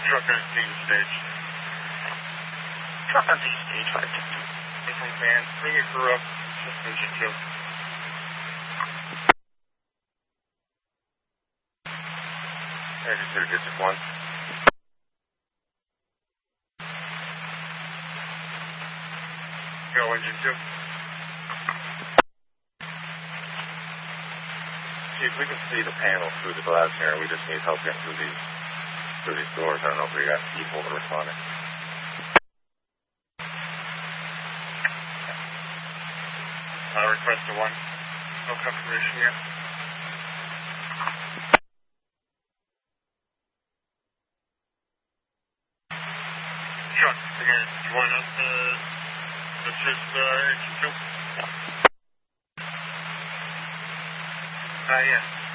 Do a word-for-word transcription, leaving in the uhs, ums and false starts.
Truck on scene stage. Truck on scene stage, five ten two. Different van. Bring your crew up. Just engine two. Engine two, district one. Go, engine two. Chief, we can see the panel through the glass here. We just need help getting through these through these doors. I don't know if we got people responding. Uh, request to one. No confirmation yet. Chuck, again, you want us to assist uh, engine two? Uh, yeah.